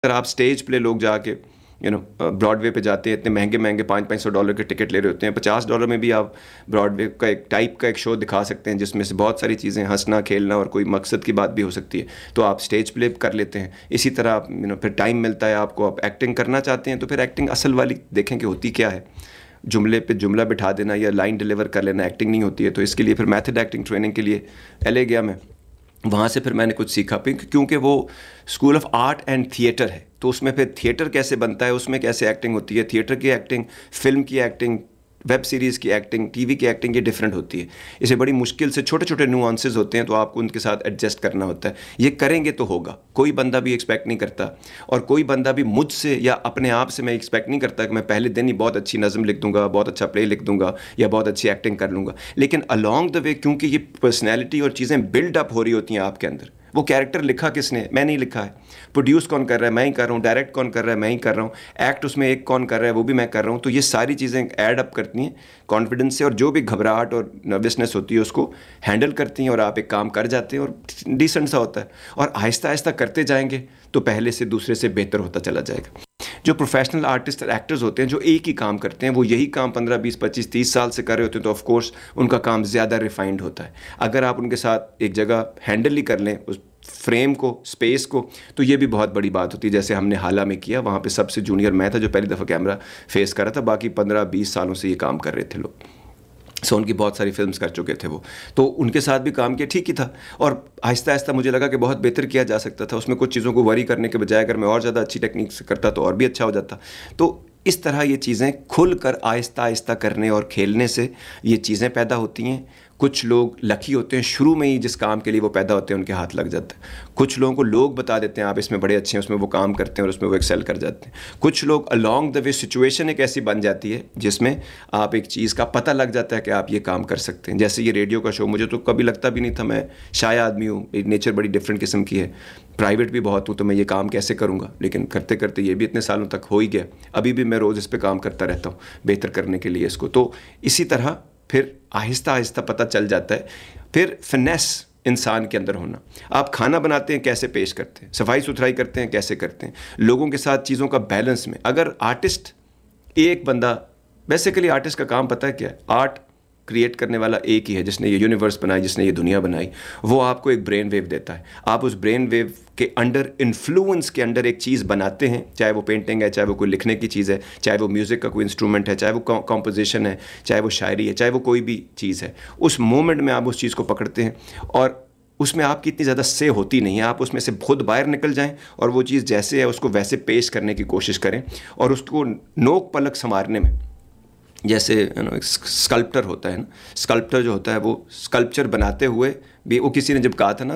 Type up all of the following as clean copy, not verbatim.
اگر آپ اسٹیج پلے لوگ جا کے براڈ وے پہ جاتے ہیں، اتنے مہنگے مہنگے $500 کے ٹکٹ لے رہے ہوتے ہیں، $50 میں بھی آپ براڈ وے کا ایک ٹائپ کا ایک شو دکھا سکتے ہیں جس میں سے بہت ساری چیزیں ہنسنا کھیلنا اور کوئی مقصد کی بات بھی ہو سکتی ہے، تو آپ اسٹیج پلے کر لیتے ہیں. اسی طرح آپ پھر ٹائم ملتا ہے آپ کو، آپ ایکٹنگ کرنا چاہتے ہیں تو پھر ایکٹنگ اصل والی دیکھیں کہ ہوتی کیا ہے. جملے پہ جملہ بٹھا دینا یا لائن ڈیلیور کر لینا ایکٹنگ نہیں ہوتی ہے. تو اس کے لیے پھر میتھڈ ایکٹنگ ٹریننگ کے لیے LA گیا میں. وہاں سے پھر میں نے کچھ سیکھا، کیونکہ وہ school of art and theatre ہے، تو اس میں پھر تھیٹر کیسے بنتا ہے، اس میں کیسے ایکٹنگ ہوتی ہے، تھیٹر کی ایکٹنگ، فلم کی ایکٹنگ، ویب سیریز کی ایکٹنگ، ٹی وی کی ایکٹنگ، یہ ڈفرینٹ ہوتی ہے. اسے بڑی مشکل سے چھوٹے چھوٹے نوانسز ہوتے ہیں، تو آپ کو ان کے ساتھ ایڈجسٹ کرنا ہوتا ہے. یہ کریں گے تو ہوگا. کوئی بندہ بھی ایکسپیکٹ نہیں کرتا، اور کوئی بندہ بھی مجھ سے یا اپنے آپ سے میں ایکسپیکٹ نہیں کرتا کہ میں پہلے دن ہی بہت اچھی نظم لکھ دوں گا، بہت اچھا پلے لکھ دوں گا یا بہت اچھی ایکٹنگ کر لوں گا. لیکن along the way کیونکہ یہ پرسنالٹی اور چیزیں بلڈ اپ ہو رہی ہوتی ہیں آپ کے اندر. وہ کیریکٹر لکھا کس نے؟ میں نہیں لکھا ہے. پروڈیوس کون کر رہا ہے؟ میں ہی کر رہا ہوں. ڈائریکٹ کون کر رہا ہے؟ میں ہی کر رہا ہوں. ایکٹ اس میں ایک کون کر رہا ہے؟ وہ بھی میں کر رہا ہوں. تو یہ ساری چیزیں ایڈ اپ کرتی ہیں کانفیڈنس سے، اور جو بھی گھبراہٹ اور نروسنس ہوتی ہے اس کو ہینڈل کرتی ہیں، اور آپ ایک کام کر جاتے ہیں اور ڈیسنٹ سا ہوتا ہے. اور آہستہ آہستہ کرتے جائیں گے تو پہلے سے دوسرے سے بہتر ہوتا چلا جائے گا. جو پروفیشنل آرٹسٹ اور ایکٹرز ہوتے ہیں جو ایک ہی کام کرتے ہیں، وہ یہی کام 15 20 25 30 سال سے کر رہے ہوتے ہیں، تو آف کورس ان کا کام زیادہ ریفائنڈ ہوتا ہے. اگر آپ ان کے ساتھ ایک جگہ ہینڈل ہی کر لیں اس فریم کو، اسپیس کو، تو یہ بھی بہت بڑی بات ہوتی ہے. جیسے ہم نے حالہ میں کیا، وہاں پہ سب سے جونیئر میں تھا جو پہلی دفعہ کیمرہ فیس کر رہا تھا، باقی 15 20 سالوں سے یہ کام کر رہے تھے لوگ. ان کی بہت ساری فلمز کر چکے تھے وہ، تو ان کے ساتھ بھی کام کیا، ٹھیک ہی تھا. اور آہستہ آہستہ مجھے لگا کہ بہت بہتر کیا جا سکتا تھا. اس میں کچھ چیزوں کو وری کرنے کے بجائے اگر میں اور زیادہ اچھی ٹیکنیک سے کرتا تو اور بھی اچھا ہو جاتا. تو اس طرح یہ چیزیں کھل کر آہستہ آہستہ کرنے اور کھیلنے سے یہ چیزیں پیدا ہوتی ہیں. کچھ لوگ لکی ہوتے ہیں، شروع میں ہی جس کام کے لیے وہ پیدا ہوتے ہیں ان کے ہاتھ لگ جاتا ہے. کچھ لوگوں کو لوگ بتا دیتے ہیں آپ اس میں بڑے اچھے ہیں، اس میں وہ کام کرتے ہیں اور اس میں وہ ایکسل کر جاتے ہیں. کچھ لوگ along the way سچویشن ایک ایسی بن جاتی ہے جس میں آپ ایک چیز کا پتہ لگ جاتا ہے کہ آپ یہ کام کر سکتے ہیں. جیسے یہ ریڈیو کا شو، مجھے تو کبھی لگتا بھی نہیں تھا، میں شائع آدمی ہوں، میری نیچر بڑی ڈفرینٹ قسم کی ہے، پرائیویٹ بھی بہت ہوں، تو میں یہ کام کیسے کروں گا. لیکن کرتے کرتے یہ بھی اتنے سالوں تک ہو ہی گیا. ابھی بھی میں روز اس پہ کام کرتا رہتا ہوں بہتر کرنے کے لیے اس کو. تو اسی طرح پھر آہستہ آہستہ پتہ چل جاتا ہے. پھر فنیس انسان کے اندر ہونا. آپ کھانا بناتے ہیں کیسے پیش کرتے ہیں، صفائی ستھرائی کرتے ہیں کیسے کرتے ہیں، لوگوں کے ساتھ چیزوں کا بیلنس میں. اگر آرٹسٹ ایک بندہ، بیسیکلی آرٹسٹ کا کام پتہ ہے کیا ہے؟ آرٹ کریٹ کرنے والا ایک ہی ہے جس نے یہ یونیورس بنائی، جس نے یہ دنیا بنائی. وہ آپ کو ایک برین ویو دیتا ہے. آپ اس برین ویو کے انڈر، انفلوئنس کے انڈر ایک چیز بناتے ہیں، چاہے وہ پینٹنگ ہے، چاہے وہ کوئی لکھنے کی چیز ہے، چاہے وہ میوزک کا کوئی انسٹرومنٹ ہے، چاہے وہ کمپوزیشن ہے، چاہے وہ شاعری ہے، چاہے وہ کوئی بھی چیز ہے. اس مومنٹ میں آپ اس چیز کو پکڑتے ہیں، اور اس میں آپ کی اتنی زیادہ سے ہوتی نہیں ہے. آپ اس میں سے خود باہر نکل جائیں اور وہ چیز جیسے ہے اس کو ویسے پیش کرنے کی کوشش کریں، اور اس کو نوک پلک سنوارنے میں. جیسے اسکلپٹر ہوتا ہے نا، اسکلپٹر جو ہوتا ہے وہ اسکلپچر بناتے ہوئے بھی، وہ کسی نے جب کہا تھا نا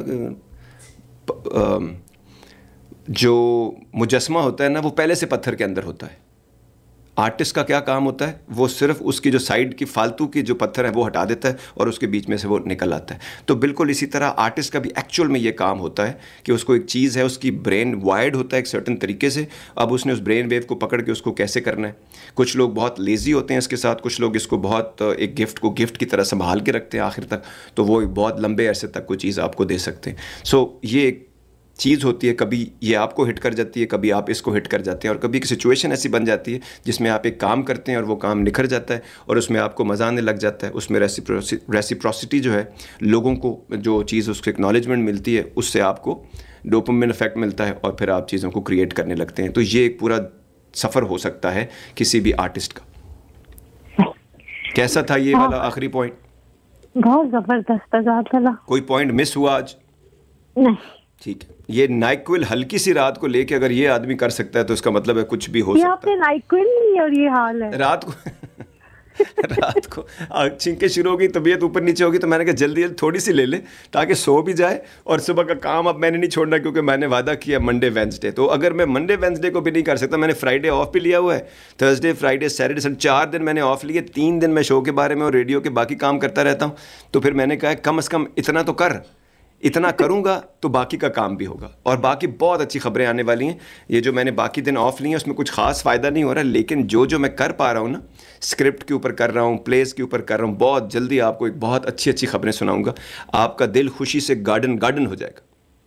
جو مجسمہ ہوتا ہے نا وہ پہلے سے پتھر کے اندر ہوتا ہے. آرٹسٹ کا کیا کام ہوتا ہے؟ وہ صرف اس کی جو سائڈ کی فالتو کی جو پتھر ہیں وہ ہٹا دیتا ہے اور اس کے بیچ میں سے وہ نکل آتا ہے. تو بالکل اسی طرح آرٹسٹ کا بھی ایکچوئل میں یہ کام ہوتا ہے کہ اس کو ایک چیز ہے، اس کی برین وائرڈ ہوتا ہے ایک سرٹن طریقے سے. اب اس نے اس برین ویو کو پکڑ کے اس کو کیسے کرنا ہے. کچھ لوگ بہت لیزی ہوتے ہیں اس کے ساتھ، کچھ لوگ اس کو بہت ایک گفٹ کو گفٹ کی طرح سنبھال کے رکھتے ہیں آخر تک، تو وہ بہت لمبے عرصے تک کوئی چیز آپ کو دے سکتے ہیں. سو یہ ایک چیز ہوتی ہے، کبھی یہ آپ کو ہٹ کر جاتی ہے، کبھی آپ اس کو ہٹ کر جاتے ہیں، اور کبھی ایک سچویشن ایسی بن جاتی ہے جس میں آپ ایک کام کرتے ہیں اور وہ کام نکھر جاتا ہے اور اس میں آپ کو مزہ آنے لگ جاتا ہے. اس میں ریسیپروسٹی جو ہے، لوگوں کو جو چیز اس کو ایکنالجمنٹ ملتی ہے، اس سے آپ کو ڈوپامین افیکٹ ملتا ہے اور پھر آپ چیزوں کو کریٹ کرنے لگتے ہیں. تو یہ ایک پورا سفر ہو سکتا ہے کسی بھی آرٹسٹ کا. کیسا تھا یہ والا آخری پوائنٹ؟ بہت زبردست. کوئی پوائنٹ مس ہوا آج؟ نہیں. ٹھیک ہے. یہ نائکوئل ہلکی سی رات کو لے کے اگر یہ آدمی کر سکتا ہے تو اس کا مطلب ہے کچھ بھی ہو سکتا ہے. نائکوئل نہیں اور یہ حال ہے رات کو چھینکیں شروع ہوگی، طبیعت اوپر نیچے ہوگی، تو میں نے کہا جلدی جلدی تھوڑی سی لے لیں تاکہ سو بھی جائے. اور صبح کا کام اب میں نے نہیں چھوڑنا کیونکہ میں نے وعدہ کیا منڈے وینسڈے. تو اگر میں منڈے وینسڈے کو بھی نہیں کر سکتا، میں نے فرائیڈے آف بھی لیا ہوا ہے، تھرسڈے فرائیڈے سیٹرڈے سنڈے 4 دن میں نے آف لیے. 3 دن میں شو کے بارے میں اور ریڈیو کے باقی کام کرتا رہتا ہوں. تو پھر میں نے کہا کم از کم اتنا تو کر، اتنا کروں گا تو باقی کا کام بھی ہوگا. اور باقی بہت اچھی خبریں آنے والی ہیں. یہ جو میں نے باقی دن آف لی ہیں اس میں کچھ خاص فائدہ نہیں ہو رہا، لیکن جو میں کر پا رہا ہوں نا، اسکرپٹ کے اوپر کر رہا ہوں، پلیز کے اوپر کر رہا ہوں، بہت جلدی آپ کو ایک بہت اچھی خبریں سناؤں گا. آپ کا دل خوشی سے گارڈن ہو جائے گا.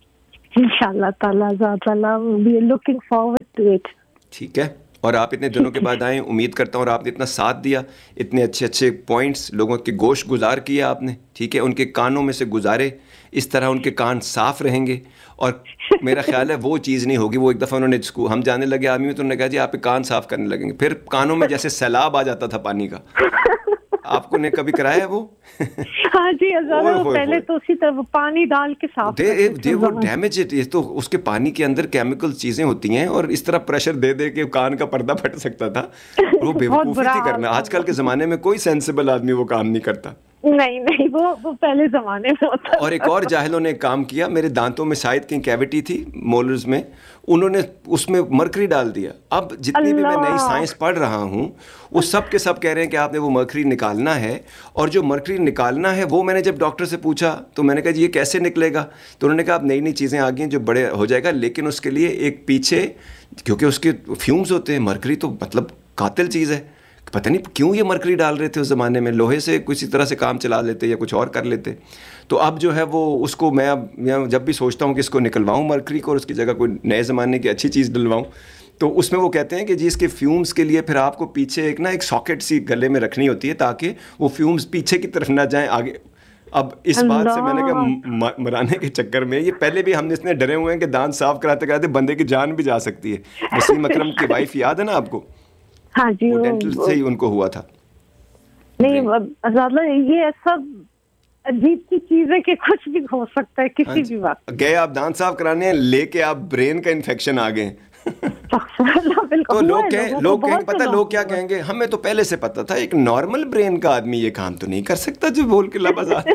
इंशाल्लाह ताला ज़ातल्लाह, we are looking forward to it. ٹھیک ہے, اور آپ اتنے دنوں کے بعد آئیں, امید کرتا ہوں, اور آپ نے اتنا ساتھ دیا, اتنے اچھے اچھے پوائنٹس لوگوں کے گوش گزار کیا آپ نے, ٹھیک ہے, ان کے کانوں میں سے گزارے, اس طرح ان کے کان صاف رہیں گے. اور میرا خیال ہے وہ چیز نہیں ہوگی, وہ ایک دفعہ انہوں نے ہم جانے لگے آرمی میں, تو انہوں نے کہا جی آپ کے کان صاف کرنے لگیں گے, پھر کانوں میں جیسے سیلاب آ جاتا تھا پانی کا. آپ کو نے کبھی کرایا وہ؟ ہاں جی ازارہ, پہلے تو اسی طرح پانی ڈال کے صاف دے وہ ڈیمیج, یہ تو اس کے پانی کے اندر کیمیکل چیزیں ہوتی ہیں, اور اس طرح پریشر دے دے کے کان کا پردہ پھٹ سکتا تھا. وہ بیوقوفی تھی کرنا. آج کل کے زمانے میں کوئی سینسیبل آدمی وہ کام نہیں کرتا. نہیں وہ پہلے زمانے میں ہوتا. اور ایک اور جاہلوں نے کام کیا, میرے دانتوں میں شاید کہیں کیوٹی تھی مولرز میں, انہوں نے اس میں مرکری ڈال دیا. اب جتنی بھی میں نئی سائنس پڑھ رہا ہوں وہ سب کے سب کہہ رہے ہیں کہ آپ نے وہ مرکری نکالنا ہے, اور جو مرکری نکالنا ہے وہ میں نے جب ڈاکٹر سے پوچھا تو میں نے کہا جی یہ کیسے نکلے گا, تو انہوں نے کہا اب نئی نئی چیزیں آ گئی ہیں جو بڑے ہو جائے گا, لیکن اس کے لیے ایک پیچھے, کیونکہ اس کے فیومز ہوتے ہیں, مرکری تو مطلب قاتل چیز ہے, پتہ نہیں کیوں یہ مرکری ڈال رہے تھے اس زمانے میں, لوہے سے کسی طرح سے کام چلا لیتے یا کچھ اور کر لیتے. تو اب جو ہے وہ اس کو میں اب جب بھی سوچتا ہوں کہ اس کو نکلواؤں مرکری کو اور اس کی جگہ کوئی نئے زمانے کی اچھی چیز ڈلواؤں, تو اس میں وہ کہتے ہیں کہ جی اس کے فیومز کے لیے پھر آپ کو پیچھے ایک ساکٹ سی گلے میں رکھنی ہوتی ہے تاکہ وہ فیومز پیچھے کی طرف نہ جائیں آگے. اب اس بات سے میں نے کہا مرانے کے چکر میں, یہ پہلے بھی ہم اتنے ڈرے ہوئے ہیں کہ دانت صاف کراتے کراتے بندے کی جان بھی جا سکتی ہے. وسیم اکرم کی وائف یاد ہے نا آپ کو؟ ہاں جی, وہ ڈینٹل سے ہی ان کو ہوا تھا. نہیں زیادہ یہ سب عجیب کی چیز ہے کہ کچھ بھی ہو سکتا ہے کسی بھی وقت. گئے آپ دانت صاف کرانے ہیں, لے کے آپ برین کا انفیکشن آ گئے. تو لوگ کہیں پتہ لوگ کیا کہیں گے, ہمیں تو پہلے سے پتا تھا ایک نارمل برین کا آدمی یہ کام تو نہیں کر سکتا جو بول کے لب آزاد.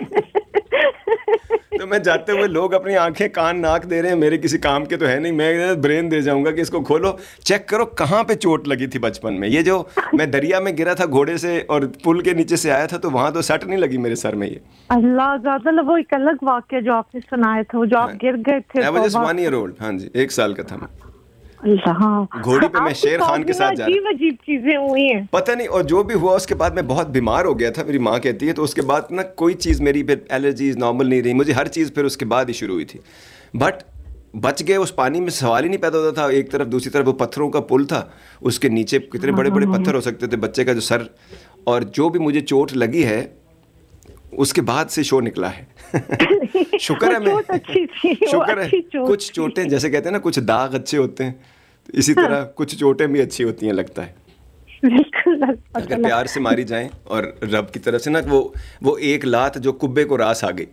تو میں جاتے ہوئے لوگ اپنی آنکھیں کان ناک دے رہے ہیں, میرے کسی کام کے تو ہے نہیں, میں برین دے جاؤں گا کہ اس کو کھولو چیک کرو کہاں پہ چوٹ لگی تھی بچپن میں. یہ جو میں دریا میں گرا تھا گھوڑے سے اور پل کے نیچے سے آیا تھا تو وہاں تو سٹ نہیں لگی میرے سر میں. یہ اللہ زیادہ وہ ایک الگ واقعہ جو آپ نے سنایا تھا, جو آپ گر گئے تھے. I was just 1 year old. ہاں جی, 1 سال کا تھا میں. گھوڑی پہ میں شیر خان کے ساتھ جا رہا, عجیب چیزیں ہوئی ہیں پتہ نہیں. اور جو بھی ہوا اس کے بعد میں بہت بیمار ہو گیا تھا, میری ماں کہتی ہے, تو اس کے بعد نا کوئی چیز میری پھر الرجیز نارمل نہیں رہی, مجھے ہر چیز پھر اس کے بعد ہی شروع ہوئی تھی. بٹ بچ گئے, اس پانی میں سوال ہی نہیں پیدا ہوتا تھا. ایک طرف دوسری طرف وہ پتھروں کا پل تھا, اس کے نیچے کتنے بڑے بڑے پتھر ہو سکتے تھے, بچے کا جو سر. اور جو بھی مجھے چوٹ لگی ہے اس کے بعد سے شو نکلا ہے. شکر ہے میں, شکر ہے. کچھ چوٹیں جیسے کہتے ہیں نا, کچھ داغ اچھے ہوتے ہیں, اسی طرح کچھ چوٹیں بھی اچھی ہوتی ہیں لگتا ہے. اگر پیار سے ماری جائیں اور رب کی طرف سے نا, وہ ایک لات جو کبے کو راس آ گئی,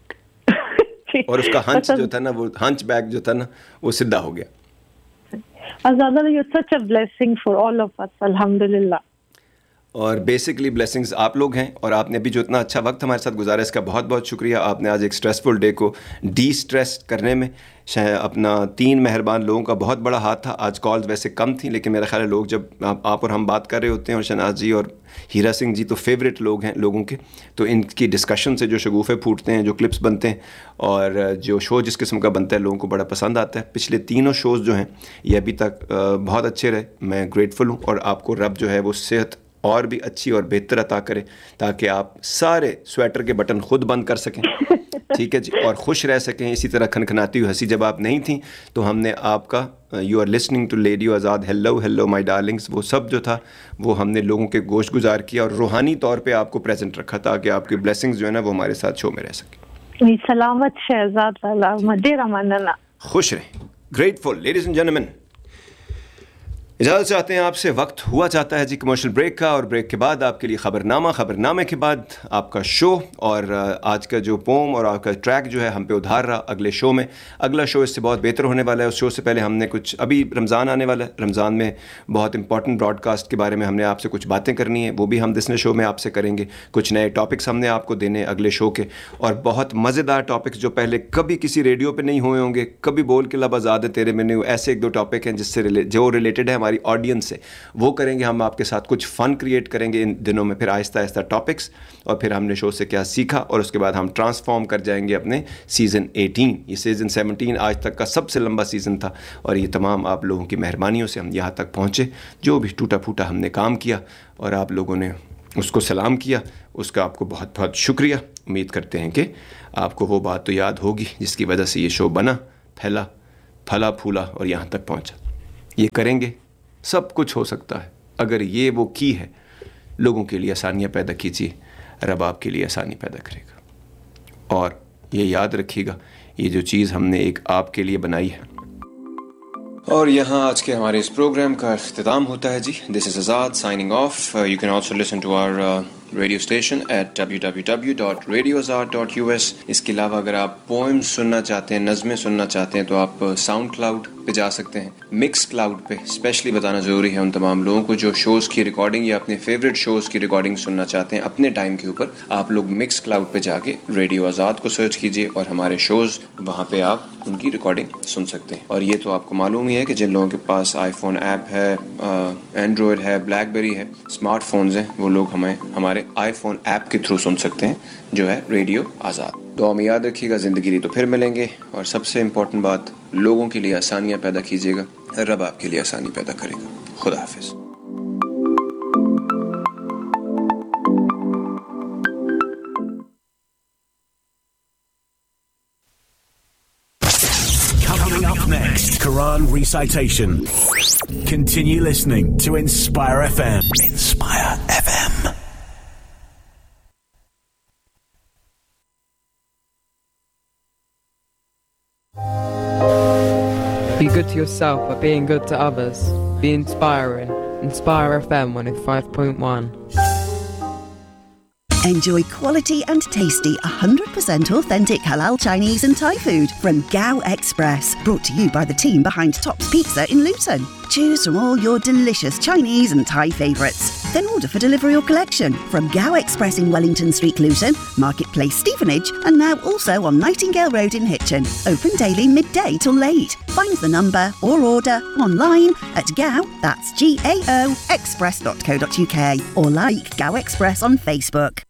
اور اس کا ہنچ جو تھا نا, وہ ہنچ بیک جو تھا نا, وہ سیدھا ہو گیا. Azadullah, you're such a blessing for all of us, alhamdulillah. اور بیسکلی بلیسنگز آپ لوگ ہیں, اور آپ نے ابھی جو اتنا اچھا وقت ہمارے ساتھ گزارا اس کا بہت بہت شکریہ. آپ نے آج ایک اسٹریسفل ڈے کو ڈی اسٹریس کرنے میں اپنا 3 مہربان لوگوں کا بہت بڑا ہاتھ تھا. آج کالز ویسے کم تھیں, لیکن میرا خیال ہے لوگ جب آپ اور ہم بات کر رہے ہوتے ہیں, اور شناز جی اور ہیرا سنگھ جی تو فیوریٹ لوگ ہیں لوگوں کے, تو ان کی ڈسکشن سے جو شگوفے پھوٹتے ہیں, جو کلپس بنتے ہیں, اور جو شو جس قسم کا بنتا ہے لوگوں کو بڑا پسند آتا ہے. پچھلے 3 شوز جو ہیں یہ ابھی تک بہت اچھے رہے, میں گریٹفل ہوں. اور آپ کو رب جو ہے وہ صحت اور بھی اچھی اور بہتر عطا کرے تاکہ آپ سارے سویٹر کے بٹن خود بند کر سکیں, ٹھیک ہے جی, اور خوش رہ سکیں. اسی طرح کھنکھناتی ہوئی ہنسی جب آپ نہیں تھیں تو ہم نے آپ کا you are listening to radio Azad, hello my ڈارلنگس, وہ سب جو تھا وہ ہم نے لوگوں کے گوش گزار کیا اور روحانی طور پہ آپ کو پریزنٹ رکھا تاکہ آپ کی بلیسنگز جو ہے نا وہ ہمارے ساتھ شو میں رہ سکیں. سلامت شہزاد مدیر اماننا, خوش رہیں. گریٹفل. لیڈیز اینڈ جینٹلمین, اجازت چاہتے ہیں آپ سے, وقت ہوا چاہتا ہے جی کمرشل بریک کا, اور بریک کے بعد آپ کے لیے خبرنامے کے بعد آپ کا شو, اور آج کا جو پوم اور آپ کا ٹریک جو ہے ہم پہ ادھار رہا. اگلے شو میں, اگلا شو اس سے بہت بہتر ہونے والا ہے. اس شو سے پہلے ہم نے کچھ, ابھی رمضان آنے والا ہے, رمضان میں بہت امپورٹنٹ براڈ کاسٹ کے بارے میں ہم نے آپ سے کچھ باتیں کرنی ہیں, وہ بھی ہم دسنے شو میں آپ سے کریں گے. کچھ نئے ٹاپکس ہم نے آپ کو دینے اگلے شو کے, اور بہت مزیدار ٹاپکس جو پہلے کبھی کسی ریڈیو پہ نہیں ہوئے ہوں گے, کبھی بول کے لب آزاد ہے تیرے میں نہیں, ایسے 1-2 ٹاپک ہیں جس سے جو ریلیٹڈ ہے ہماری آڈینس سے, وہ کریں گے ہم آپ کے ساتھ. کچھ فن کریٹ کریں گے ان دنوں میں, پھر آہستہ آہستہ ٹاپکس, اور پھر ہم نے شو سے کیا سیکھا, اور اس کے بعد ہم ٹرانسفارم کر جائیں گے اپنے سیزن 18. یہ سیزن 17 آج تک کا سب سے لمبا سیزن تھا, اور یہ تمام آپ لوگوں کی مہربانیوں سے ہم یہاں تک پہنچے. جو بھی ٹوٹا پھوٹا ہم نے کام کیا اور آپ لوگوں نے اس کو سلام کیا, اس کا آپ کو بہت بہت شکریہ. امید کرتے ہیں کہ آپ کو وہ بات تو یاد ہوگی جس کی وجہ سے یہ شو بنا फैला, फला फूला और यहाँ तक पहुँचा। ये करेंगे, सब कुछ हो सकता है। अगर ये वो की है, लोगों के लिए आसानियाँ पैदा कीजिए, रब आपके लिए आसानी पैदा करेगा। और ये याद रखिएगा, ये जो चीज़ हमने एक आपके लिए बनाई है। और यहाँ आज के हमारे इस प्रोग्राम का इख्तिताम होता है जी। This is Azad signing off. You can also listen to our radio station at www.radioazad.us। इसके अलावा अगर आप पोएम्स सुनना चाहते हैं, नज़में सुनना चाहते हैं, तो आप साउंड क्लाउड पे जा सकते हैं। मिक्स क्लाउड पे स्पेशली बताना ज़रूरी है उन तमाम लोगों को जो शोज़ की रिकॉर्डिंग या अपने फेवरेट शोज़ की रिकॉर्डिंग सुनना चाहते हैं अपने टाइम के ऊपर, आप लोग मिक्स क्लाउड पे जाके रेडियो आज़ाद को सर्च कीजिए और हमारे शोज़ वहाँ पे आप उनकी रिकॉर्डिंग सुन सकते हैं। और ये तो आपको मालूम ही है कि जिन लोगों के पास आईफोन ऐप है, एंड्रॉयड है, ब्लैकबेरी है, स्मार्टफोन्स हैं, वो लोग हमें हमारे आईफोन ऐप के थ्रू सुन सकते हैं, जो है रेडियो आज़ाद। दुआ में याद रखिएगा, ज़िंदगी तो फिर मिलेंगे। और सबसे इम्पोर्टेंट बात, लोगों के लिए आसानियाँ पैदा कीजिएगा, रब आपके लिए आसानी पैदा करेगा। खुदा हाफिज़। Coming up next, Quran recitation. Continue listening to Inspire FM. Inspire FM. Be good to yourself by being good to others. Be inspiring. Inspire FM 105.1. Enjoy quality and tasty 100% authentic halal Chinese and Thai food from Gao Express. Brought to you by the team behind Tops Pizza in Luton. Choose from all your delicious Chinese and Thai favourites. Then order for delivery or collection from Gao Express in Wellington Street, Luton, Marketplace, Stevenage, and now also on Nightingale Road in Hitchin. Open daily midday till late. Find the number or order online at Gao, that's GAO, express.co.uk, or like Gao Express on Facebook.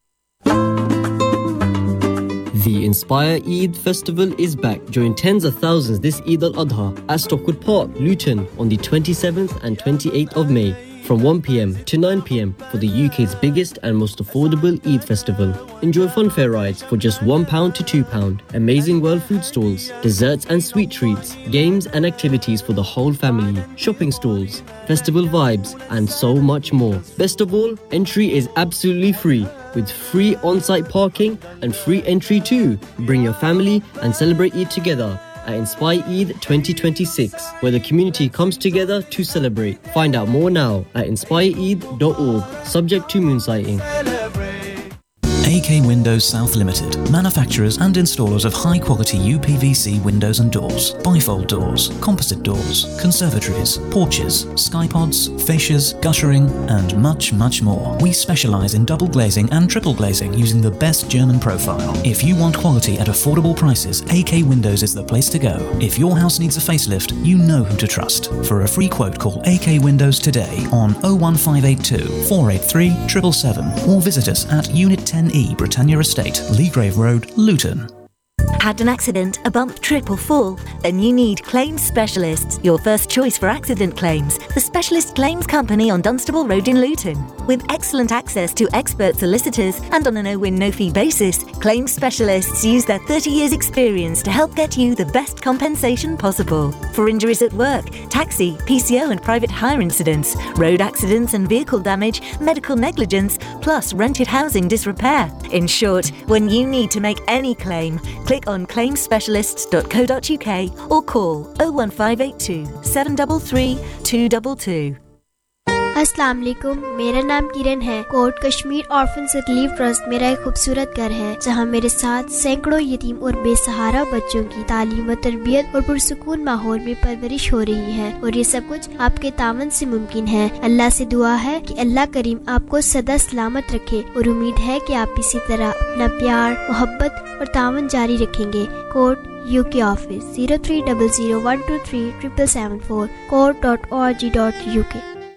The Inspire Eid Festival is back. Join tens of thousands this Eid al-Adha at Stockwood Park, Luton on the 27th and 28th of May from 1 p.m. to 9 p.m. for the UK's biggest and most affordable Eid festival. Enjoy funfair rides for just £1 to £2, amazing world food stalls, desserts and sweet treats, games and activities for the whole family, shopping stalls, festival vibes and so much more. Best of all, entry is absolutely free, with free on-site parking and free entry too. Bring your family and celebrate Eid together at Inspire Eid 2026, where the community comes together to celebrate. Find out more now at inspireeid.org, subject to moon sighting. AK Windows South Limited, manufacturers and installers of high-quality UPVC windows and doors, bifold doors, composite doors, conservatories, porches, skypods, fascias, guttering, and much, much more. We specialise in double glazing and triple glazing using the best German profile. If you want quality at affordable prices, AK Windows is the place to go. If your house needs a facelift, you know who to trust. For a free quote, call AK Windows today on 01582 483 777 or visit us at Unit 10E, Britannia Estate, Leagrave Road, Luton. Had an accident, a bump, trip or fall? Then you need Claims Specialists, your first choice for accident claims. The Specialist Claims Company on Dunstable Road in Luton. With excellent access to expert solicitors and on a no-win, no-fee basis, Claims Specialists use their 30 years experience to help get you the best compensation possible. For injuries at work, taxi, PCO and private hire incidents, road accidents and vehicle damage, medical negligence, plus rented housing disrepair. In short, when you need to make any claim, click on claimspecialists.co.uk or call 01582 733 222. अस्सलाम वालेकुम, मेरा नाम किरण है। Coat Kashmir orphan relief trust मेरा एक खूबसूरत घर है जहां मेरे साथ सैकड़ों यतीम और बेसहारा बच्चों की तालीम व तरबियत और पुरसुकून माहौल में परवरिश हो रही है और ये सब कुछ आपके तावन से मुमकिन है। अल्लाह से दुआ है कि अल्लाह करीम आपको सदा सलामत रखे और उम्मीद है कि आप इसी तरह अपना प्यार, मोहब्बत और तावन जारी रखेंगे। Coat UK office 0300123774 court.org.uk।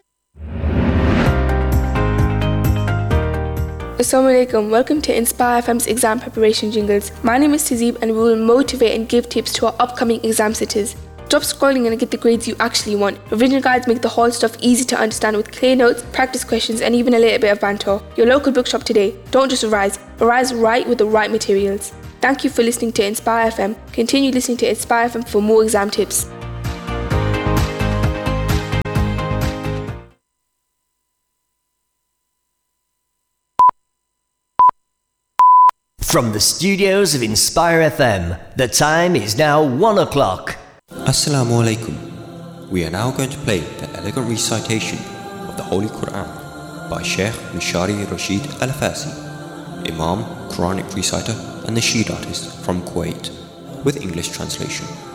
Assalamu alaikum, welcome to Inspire FM's exam preparation jingles. My name is Tazib and we will motivate and give tips to our upcoming exam sitters. Stop scrolling and get the grades you actually want. Revision guides make the whole stuff easy to understand with clear notes, practice questions and even a little bit of banter. Your local bookshop today. Don't just revise right with the right materials. Thank you for listening to Inspire FM. Continue listening to Inspire FM for more exam tips. From the studios of Inspire FM, the time is now 1 o'clock. Assalamu alaikum. We are now going to play the elegant recitation of the Holy Quran by Sheikh Mishari Rashid Al-Fasi, Imam, Quranic reciter and nasheed artist from Kuwait, with English translation.